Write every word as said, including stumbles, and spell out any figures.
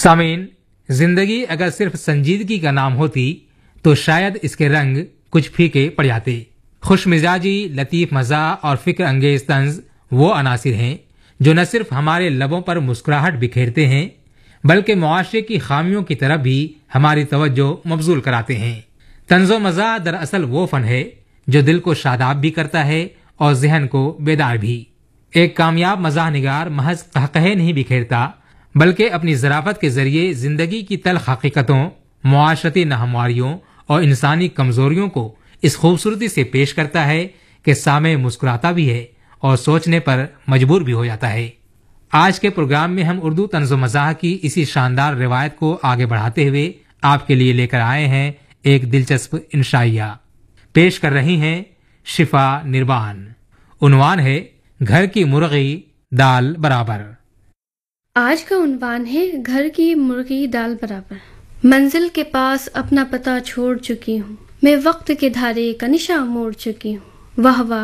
سامعین، زندگی اگر صرف سنجیدگی کا نام ہوتی تو شاید اس کے رنگ کچھ پھیکے پڑ جاتے۔ خوش مزاجی، لطیف مزاح اور فکر انگیز طنز وہ عناصر ہیں جو نہ صرف ہمارے لبوں پر مسکراہٹ بکھیرتے ہیں بلکہ معاشرے کی خامیوں کی طرف بھی ہماری توجہ مبذول کراتے ہیں۔ طنز و مزاح دراصل وہ فن ہے جو دل کو شاداب بھی کرتا ہے اور ذہن کو بیدار بھی۔ ایک کامیاب مزاح نگار محض قہقہے نہیں بکھیرتا بلکہ اپنی ظرافت کے ذریعے زندگی کی تلخ حقیقتوں، معاشرتی ناہمواریوں اور انسانی کمزوریوں کو اس خوبصورتی سے پیش کرتا ہے کہ سامع مسکراتا بھی ہے اور سوچنے پر مجبور بھی ہو جاتا ہے۔ آج کے پروگرام میں ہم اردو طنز و مزاح کی اسی شاندار روایت کو آگے بڑھاتے ہوئے آپ کے لیے لے کر آئے ہیں ایک دلچسپ انشائیہ۔ پیش کر رہی ہیں شفا نربان۔ عنوان ہے گھر کی مرغی دال برابر۔ آج کا عنوان ہے گھر کی مرغی دال برابر۔ منزل کے پاس اپنا پتہ چھوڑ چکی ہوں، میں وقت کے دھارے کا نشاں موڑ چکی ہوں۔ واہ واہ